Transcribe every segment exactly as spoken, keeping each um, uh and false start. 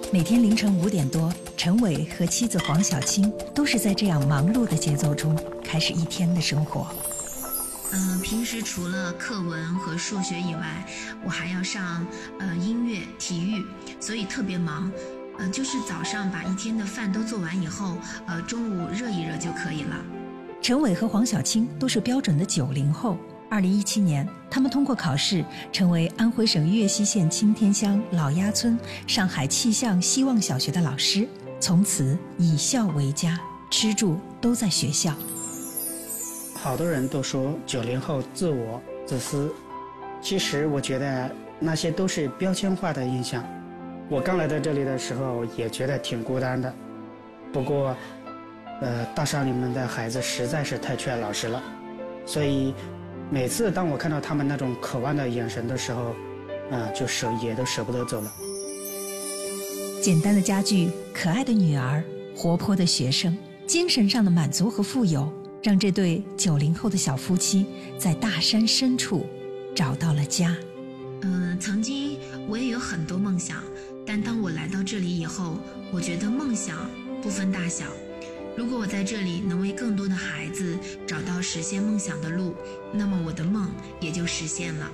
每天凌晨五点多，陈伟和妻子黄小青都是在这样忙碌的节奏中开始一天的生活。 呃，平时除了课文和数学以外，我还要上呃音乐、体育，所以特别忙。呃，就是早上把一天的饭都做完以后，呃，中午热一热就可以了。 陈伟和黄小青都是标准的九零后。二零一七年，他们通过考试成为安徽省岳西县青天乡老鸭村上海气象希望小学的老师，从此以校为家，吃住都在学校。 好多人都说九零后自我自私，其实我觉得那些都是标签化的印象。我刚来到这里的时候也觉得挺孤单的，不过呃，大山里面的孩子实在是太缺老师了，所以每次当我看到他们那种渴望的眼神的时候，啊、呃，就舍也都舍不得走了。 简单的家具，可爱的女儿，活泼的学生，精神上的满足和富有，让这对九零后的小夫妻在大山深处找到了家。 嗯、呃，曾经我也有很多梦想，但当我来到这里以后，我觉得梦想不分大小。如果我在这里能为更多的孩子找到实现梦想的路，那么我的梦也就实现了。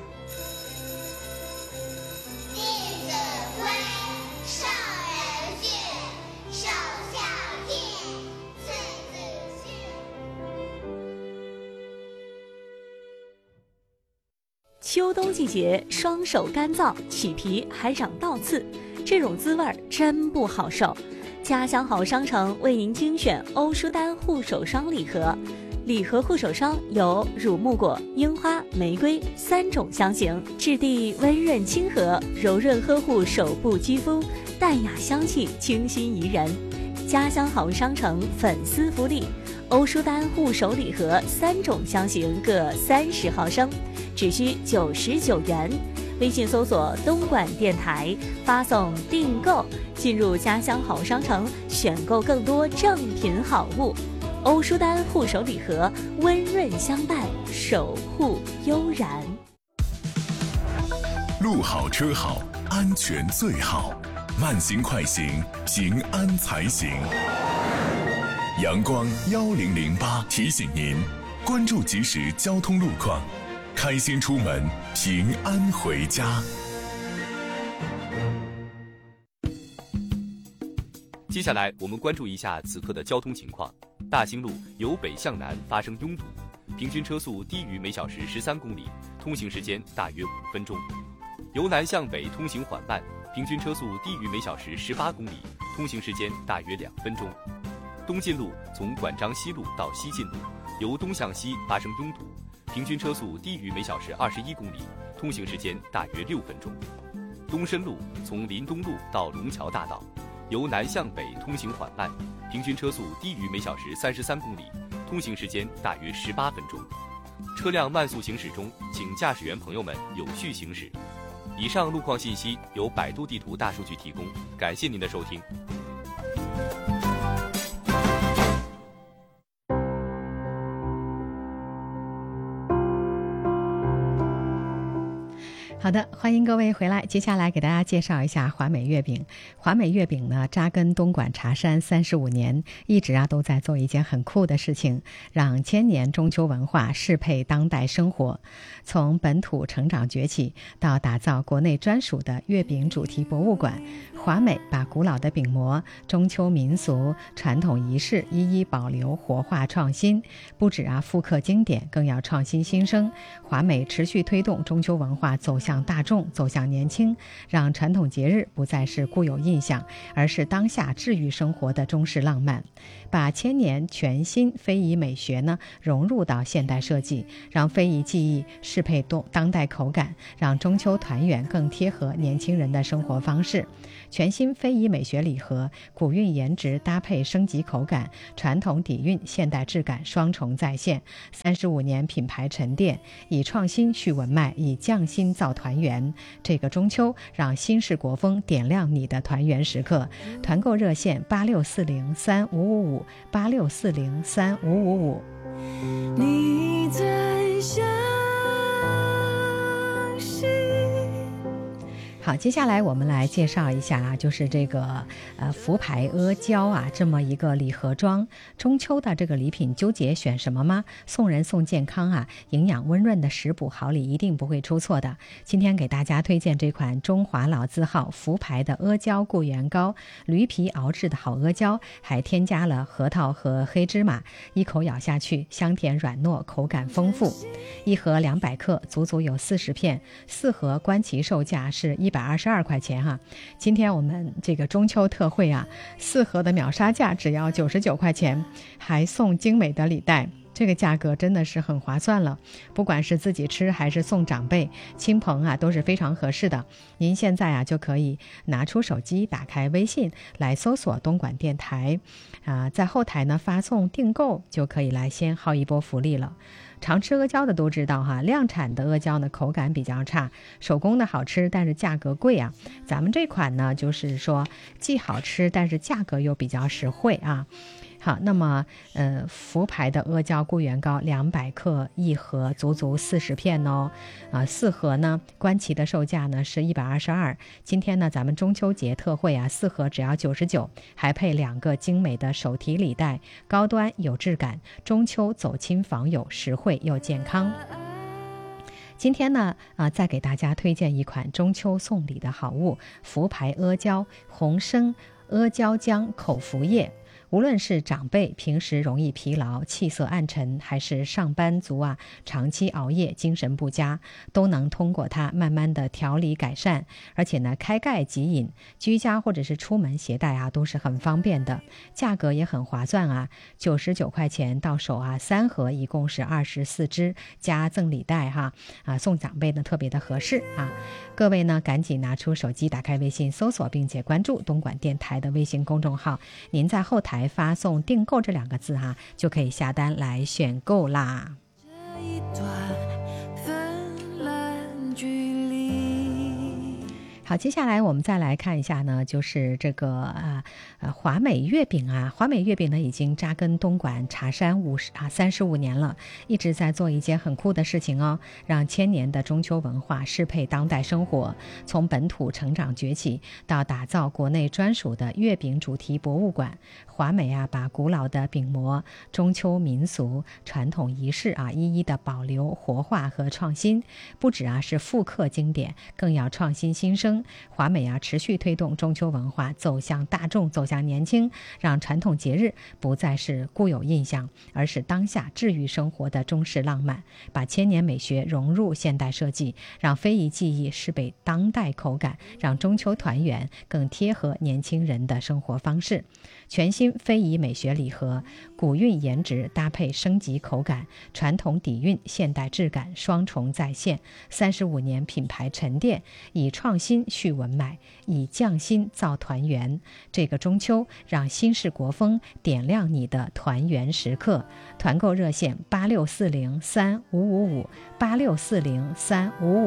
弟子规，上人训，首孝悌，次子训。 秋冬季节，双手干燥，起皮还长倒刺，这种滋味儿真不好受。家乡好商城为您精选欧舒丹护手霜礼盒，礼盒护手霜有乳木果、樱花、玫瑰三种香型，质地温润亲和，柔润呵护手部肌肤，淡雅香气清新宜人。家乡好商城粉丝福利，欧舒丹护手礼盒三种香型各三十毫升，只需九十九元。微信搜索东莞电台，发送订购，进入家乡好商城，选购更多正品好物。欧舒丹护手礼盒，温润相伴，守护悠然。 路好车好，安全最好，慢行快行，平安才行。阳光幺零零八提醒您，关注即时交通路况，开心出门，平安回家。 接下来我们关注一下此刻的交通情况。大兴路由北向南发生拥堵，平均车速低于每小时十三公里，通行时间大约五分钟。由南向北通行缓慢，平均车速低于每小时十八公里，通行时间大约两分钟。东进路从管章西路到西进路，由东向西发生拥堵，平均车速低于每小时二十一公里，通行时间大约六分钟。东深路从林东路到龙桥大道，由南向北通行缓慢，平均车速低于每小时三十三公里，通行时间大约十八分钟。车辆慢速行驶中，请驾驶员朋友们有序行驶。以上路况信息由百度地图大数据提供，感谢您的收听。 好的，欢迎各位回来。接下来给大家介绍一下华美月饼。华美月饼呢，扎根东莞茶山三十五年，一直啊都在做一件很酷的事情，让千年中秋文化适配当代生活。从本土成长崛起到打造国内专属的月饼主题博物馆，华美把古老的饼模、中秋民俗、传统仪式一一保留、活化、创新。不止啊复刻经典，更要创新新生。华美持续推动中秋文化走向大众，走向年轻，让传统节日不再是固有印象，而是当下治愈生活的中式浪漫。把千年全新非遗美学呢融入到现代设计，让非遗技艺适配当代口感，让中秋团圆更贴合年轻人的生活方式。全新非遗美学礼盒，古韵颜值搭配升级口感，传统底蕴现代质感双重再现。三十五年品牌沉淀，以创新续文脉，以匠心造团圆。这个中秋，让新式国风点亮你的团圆时刻。团购热线八六四零三五五五八六四零三五五五。 你在相信。 好，接下来我们来介绍一下啊，就是这个呃福牌阿胶啊，这么一个礼盒装。中秋的这个礼品纠结选什么吗？送人送健康啊，营养温润的食补好礼一定不会出错的。今天给大家推荐这款中华老字号福牌的阿胶固元膏，驴皮熬制的好阿胶，还添加了核桃和黑芝麻，一口咬下去香甜软糯，口感丰富。一盒两百克，足足有四十片，四盒官旗售价是一百二十二块钱哈。今天我们这个中秋特惠啊，四盒的秒杀价只要九十九块钱，还送精美的礼袋。这个价格真的是很划算了，不管是自己吃还是送长辈亲朋啊，都是非常合适的。您现在啊就可以拿出手机，打开微信来搜索东莞电台啊，在后台呢发送订购，就可以来先薅一波福利了。常吃阿胶的都知道哈，量产的阿胶呢口感比较差，手工的好吃，但是价格贵啊。咱们这款呢就是说既好吃，但是价格又比较实惠啊。好，那么呃福牌的阿胶固元膏两百克一盒，足足四十片哦。啊，四盒呢官旗的售价呢是一百二十二，今天呢咱们中秋节特惠啊，四盒只要九十九，还配两个精美的手提礼袋，高端有质感，中秋走亲访友，实惠又健康。今天呢，啊、呃，再给大家推荐一款中秋送礼的好物——福牌阿胶红参阿胶浆口服液。无论是长辈平时容易疲劳、气色暗沉，还是上班族啊长期熬夜、精神不佳，都能通过它慢慢的调理改善。而且呢，开盖即饮，居家或者是出门携带啊都是很方便的，价格也很划算啊，九十九块钱到手啊，三盒一共是二十四支，加赠礼袋哈啊，送长辈呢特别的合适啊。各位呢赶紧拿出手机，打开微信搜索并且关注东莞电台的微信公众号，您在后台发送订购这两个字哈，就可以下单来选购啦。 这一段芬兰距离。 好，接下来我们再来看一下呢，就是这个啊呃华美月饼啊，华美月饼呢已经扎根东莞茶山五十啊三十五年了，一直在做一件很酷的事情哦，让千年的中秋文化适配当代生活。从本土成长崛起到打造国内专属的月饼主题博物馆，华美啊把古老的饼模、中秋民俗、传统仪式啊一一的保留、活化和创新，不止啊是复刻经典，更要创新新生。华美啊持续推动中秋文化走向大众，走向年轻，让传统节日不再是固有印象，而是当下治愈生活的中式浪漫，把千年美学融入现代设计，让非遗技艺适配当代口感，让中秋团圆更贴合年轻人的生活方式。全新非遗美学礼盒，古韵颜值搭配升级口感，传统底蕴现代质感双重再现，三十五年品牌沉淀，以创新续文脉，以匠心造团圆。这个中秋，让新式国风点亮你的团圆时刻。团购热线八六四零三五五五八六四零三五五。